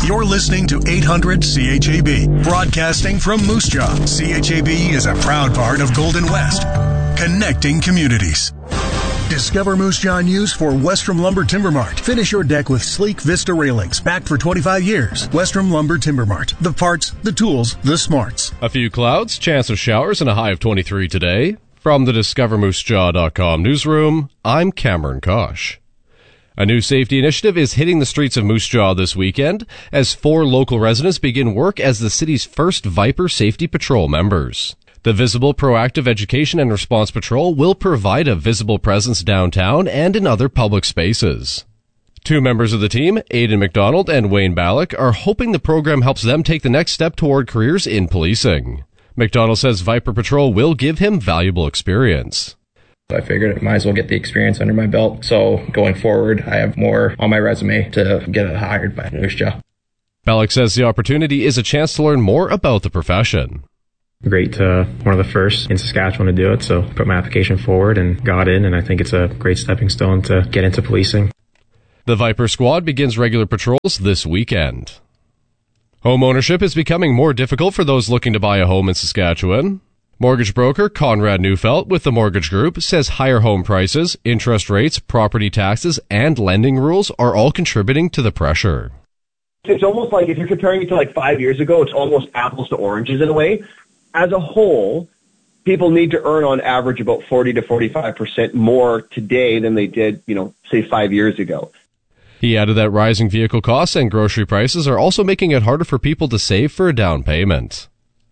You're listening to 800 CHAB, broadcasting from Moose Jaw. CHAB is a proud part of Golden West, connecting communities. Discover Moose Jaw news for Westrom Lumber Timber Mart. Finish your deck with sleek Vista railings, backed for 25 years. Westrom Lumber Timber Mart. The parts, the tools, the smarts. A few clouds, chance of showers, and a high of 23 today. From the DiscoverMooseJaw.com newsroom, I'm Cameron Kosh. A new safety initiative is hitting the streets of Moose Jaw this weekend as 4 local residents begin work as the city's first Viper Safety Patrol members. The Visible Proactive Education and Response Patrol will provide a visible presence downtown and in other public spaces. 2 members of the team, Aidan McDonald and Wayne Ballack, are hoping the program helps them take the next step toward careers in policing. McDonald says Viper Patrol will give him valuable experience. I figured I might as well get the experience under my belt. So going forward, I have more on my resume to get hired by Moose Jaw. Ballack says the opportunity is a chance to learn more about the profession. Great to one of the first in Saskatchewan to do it. So put my application forward and got in. And I think it's a great stepping stone to get into policing. The Viper Squad begins regular patrols this weekend. Home ownership is becoming more difficult for those looking to buy a home in Saskatchewan. Mortgage broker Conrad Neufeld with the Mortgage Group says higher home prices, interest rates, property taxes, and lending rules are all contributing to the pressure. It's almost like if you're comparing it to like 5 years ago, it's almost apples to oranges in a way. As a whole, people need to earn on average about 40 to 45% more today than they did, say 5 years ago. He added that rising vehicle costs and grocery prices are also making it harder for people to save for a down payment.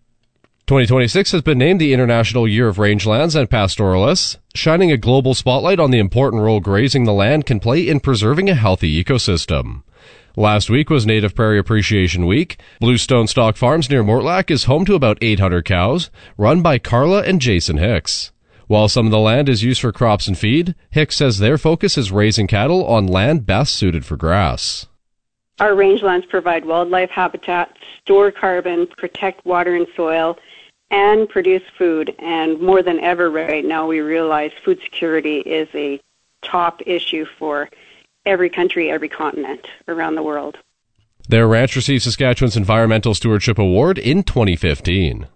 2026 has been named the International Year of Rangelands and Pastoralists, shining a global spotlight on the important role grazing the land can play in preserving a healthy ecosystem. Last week was Native Prairie Appreciation Week. Bluestone Stock Farms near Mortlach is home to about 800 cows, run by Carla and Jason Hicks. While some of the land is used for crops and feed, Hicks says their focus is raising cattle on land best suited for grass. Our rangelands provide wildlife habitat, store carbon, protect water and soil, and produce food. And more than ever right now, we realize food security is a top issue for every country, every continent around the world. Their ranch received Saskatchewan's Environmental Stewardship Award in 2015.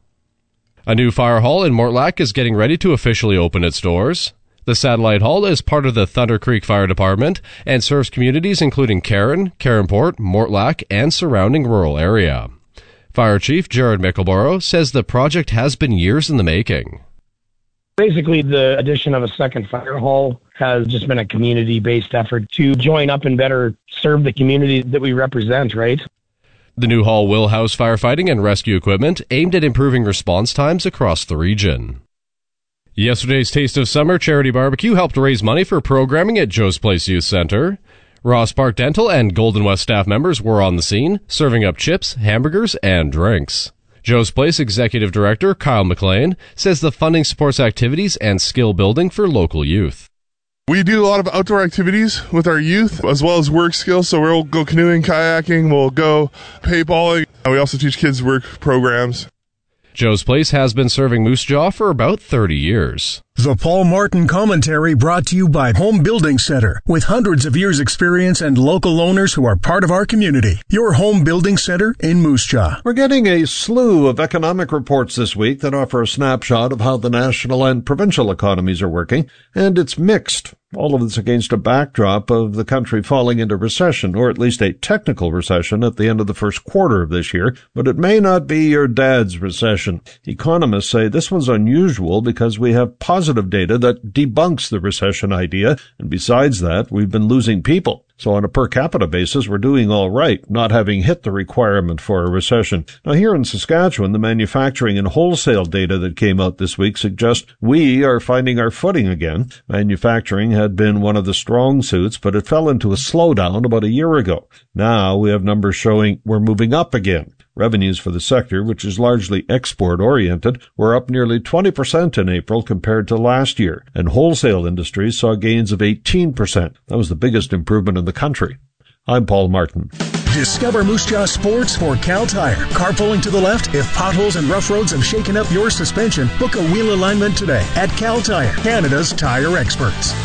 A new fire hall in Mortlach is getting ready to officially open its doors. The Satellite Hall is part of the Thunder Creek Fire Department and serves communities including Caron, Caronport, Mortlach, and surrounding rural area. Fire Chief Jared Mickleborough says the project has been years in the making. Basically, the addition of a second fire hall has just been a community-based effort to join up and better serve the community that we represent, right? The new hall will house firefighting and rescue equipment aimed at improving response times across the region. Yesterday's Taste of Summer charity barbecue helped raise money for programming at Joe's Place Youth Center. Ross Park Dental and Golden West staff members were on the scene, serving up chips, hamburgers, and drinks. Joe's Place Executive Director Kyle McLean says the funding supports activities and skill building for local youth. We do a lot of outdoor activities with our youth as well as work skills. So we'll go canoeing, kayaking, we'll go paintballing. We also teach kids work programs. Joe's Place has been serving Moose Jaw for about 30 years. The Paul Martin Commentary brought to you by Home Building Center, with hundreds of years' experience and local owners who are part of our community. Your home building center in Moose Jaw. We're getting a slew of economic reports this week that offer a snapshot of how the national and provincial economies are working, and it's mixed. All of this against a backdrop of the country falling into recession, or at least a technical recession at the end of the first quarter of this year, but it may not be your dad's recession. Economists say this one's unusual because we have positive data that debunks the recession idea, and besides that, we've been losing people. So on a per capita basis, we're doing all right, not having hit the requirement for a recession. Now here in Saskatchewan, the manufacturing and wholesale data that came out this week suggest we are finding our footing again. Manufacturing had been one of the strong suits, but it fell into a slowdown about a year ago. Now we have numbers showing we're moving up again. Revenues for the sector, which is largely export-oriented, were up nearly 20% in April compared to last year, and wholesale industries saw gains of 18%. That was the biggest improvement in the country. I'm Paul Martin. Discover Moose Jaw Sports for Cal Tire. Carpooling to the left? If potholes and rough roads have shaken up your suspension, book a wheel alignment today at Cal Tire, Canada's tire experts.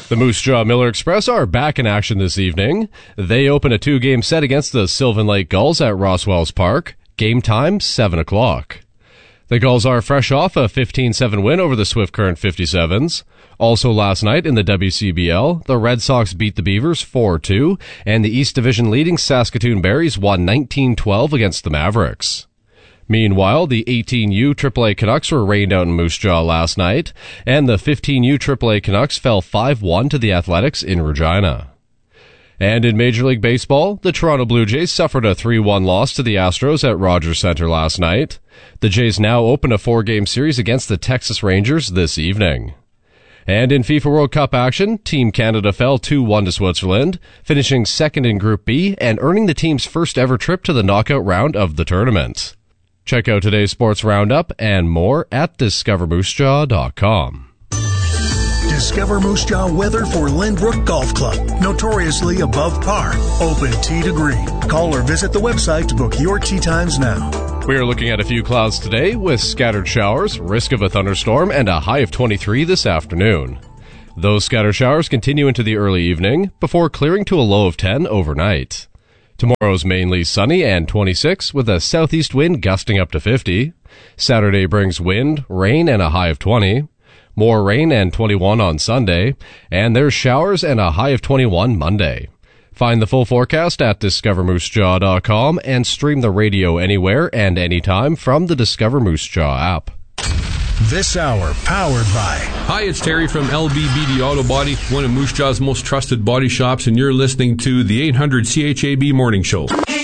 The Moose Jaw Miller Express are back in action this evening. They open a 2-game set against the Sylvan Lake Gulls at Roswells Park. Game time, 7 o'clock. The Gulls are fresh off a 15-7 win over the Swift Current 57s. Also last night in the WCBL, the Red Sox beat the Beavers 4-2, and the East Division leading Saskatoon Berries won 19-12 against the Mavericks. Meanwhile, the 18U AAA Canucks were rained out in Moose Jaw last night, and the 15U AAA Canucks fell 5-1 to the Athletics in Regina. And in Major League Baseball, the Toronto Blue Jays suffered a 3-1 loss to the Astros at Rogers Center last night. The Jays now open a 4-game series against the Texas Rangers this evening. And in FIFA World Cup action, Team Canada fell 2-1 to Switzerland, finishing second in Group B and earning the team's first ever trip to the knockout round of the tournament. Check out today's sports roundup and more at discovermoosejaw.com. Discover Moose Jaw weather for Lynbrook Golf Club. Notoriously above par. Open tee to green. Call or visit the website to book your tee times now. We are looking at a few clouds today with scattered showers, risk of a thunderstorm, and a high of 23 this afternoon. Those scattered showers continue into the early evening before clearing to a low of 10 overnight. Tomorrow's mainly sunny and 26 with a southeast wind gusting up to 50. Saturday brings wind, rain, and a high of 20. More rain and 21 on Sunday. And there's showers and a high of 21 Monday. Find the full forecast at discovermoosejaw.com and stream the radio anywhere and anytime from the Discover Moose Jaw app. This hour powered by... Hi, it's Terry from LBBD Auto Body, one of Moose Jaw's most trusted body shops, and you're listening to the 800 CHAB Morning Show.